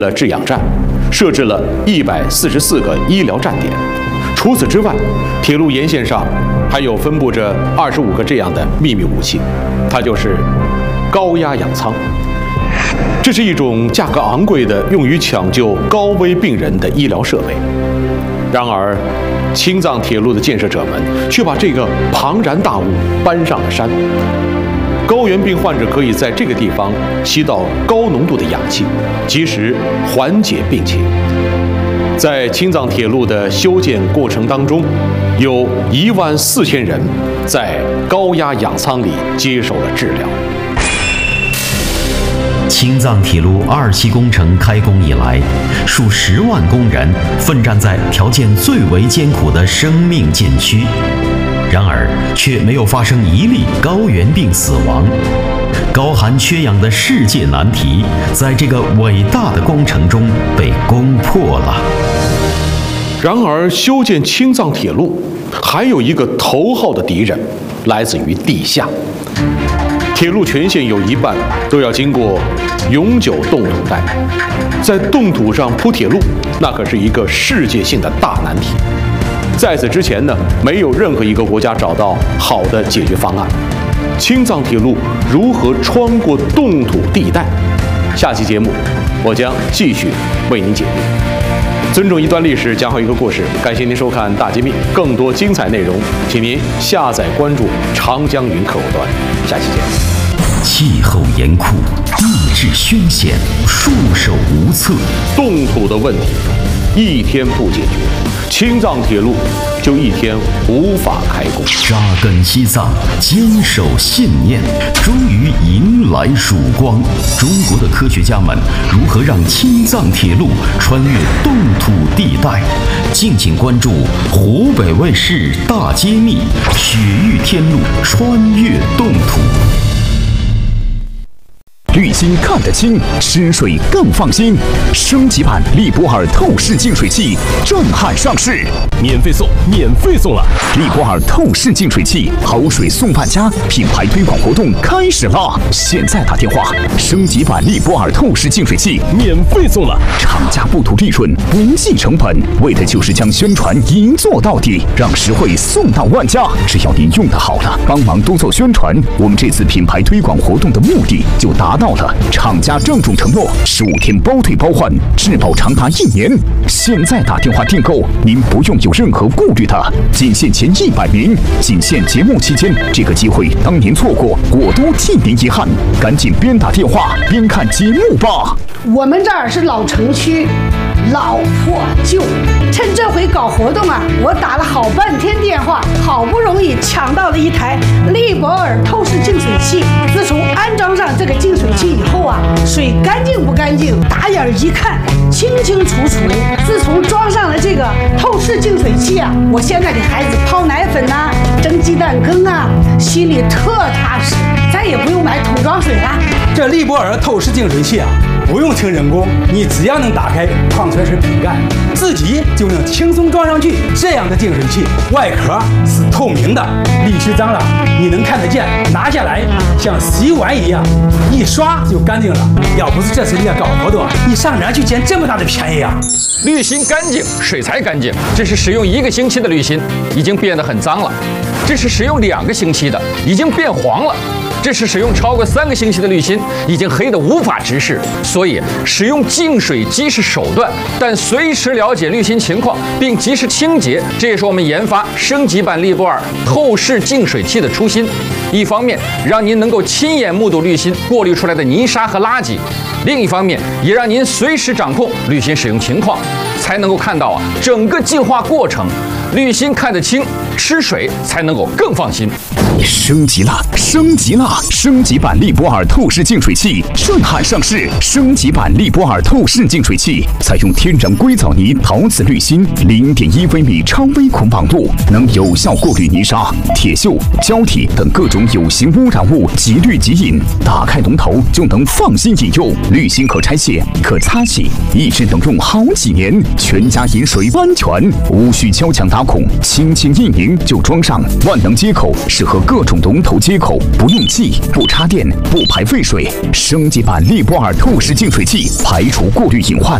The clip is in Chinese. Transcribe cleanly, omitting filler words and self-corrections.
了制氧站，设置了144个医疗站点。除此之外，铁路沿线上还有分布着25个这样的秘密武器，它就是高压氧舱。这是一种价格昂贵的用于抢救高危病人的医疗设备。然而，青藏铁路的建设者们却把这个庞然大物搬上了山。高原病患者可以在这个地方吸到高浓度的氧气，及时缓解病情。在青藏铁路的修建过程当中，有14000人在高压氧舱里接受了治疗。 青藏铁路2期工程开工以来，数10万工人奋战在条件最为艰苦的生命禁区，然而却没有发生一例高原病死亡。高寒缺氧的世界难题，在这个伟大的工程中被攻破了。 然而，修建青藏铁路还有一个头号的敌人，来自于地下。铁路全线有一半都要经过永久冻土带，在冻土上铺铁路，那可是一个世界性的大难题。在此之前呢，没有任何一个国家找到好的解决方案。青藏铁路如何穿过冻土地带？下期节目我将继续为您解密。尊重一段历史，讲好一个故事。感谢您收看《大揭秘》，更多精彩内容，请您下载关注长江云客户端。下期见。 气候严酷，地质凶险，束手无策。 冻土的问题一天不解决，青藏铁路就一天无法开工。 扎根西藏，坚守信念，终于迎来曙光。中国的科学家们如何让青藏铁路穿越冻土地带？敬请关注湖北卫视大揭秘：雪域天路穿越冻土。 滤芯看得清，湿水更放心。升级版利博尔透视净水器震撼上市，免费送了！利博尔透视净水器好水送万家品牌推广活动开始了，现在打电话，升级版利博尔透视净水器免费送了！厂家不图利润，不计成本，为的就是将宣传一做到底，让实惠送到万家。只要您用得好了，帮忙多做宣传，我们这次品牌推广活动的目的就达到了。厂家郑重承诺15天包退包换，质保长达1年。现在打电话订购，您不用有任何顾虑的。仅限前100名，仅限节目期间，这个机会当您错过，我都替您遗憾。赶紧边打电话边看节目吧。 我们这儿是老城区，老破旧。趁这回搞活动啊，我打了好半天电话，好不容易抢到了一台利博尔透视净水器。自从安装上这个净水器以后啊，水干净不干净，打眼一看清清楚楚。自从装上了这个透视净水器啊，我现在给孩子泡奶粉呐、蒸鸡蛋羹啊，心里特踏实，再也不用买桶装水了。 这利博尔透视净水器啊，不用请人工，你只要能打开矿泉水瓶盖，自己就能轻松装上去。这样的净水器外壳是透明的，沥须脏了你能看得见，拿下来像洗碗一样，一刷就干净了。要不是这次人家搞活动，你上哪儿去捡这么大的便宜啊？ 滤芯干净，水才干净。这是使用1个星期的滤芯，已经变得很脏了；这是使用2个星期的，已经变黄了；这是使用超过3个星期的滤芯，已经黑得无法直视。所以，使用净水机是手段，但随时了解滤芯情况并及时清洁，这也是我们研发升级版利博尔透视净水器的初心。一方面，让您能够亲眼目睹滤芯过滤出来的泥沙和垃圾；另一方面，也让您随时掌控滤芯使用情况，才能够看到整个净化过程。滤芯看得清，吃水才能够更放心。 升级了！升级版利博尔透视净水器震撼上市。升级版利博尔透视净水器采用天然硅藻泥陶瓷滤芯，0.1微米超微孔绑度，能有效过滤泥沙、铁锈、胶体等各种有形污染物，即滤即饮。打开龙头就能放心饮用，滤芯可拆卸、可擦洗，一直能用好几年。全家饮水安全，无需敲墙打孔，轻轻一拧就装上。万能接口适合各种龙头接口，不用接气，不插电，不排废水。升级版利波尔透视净水器，排除过滤隐患，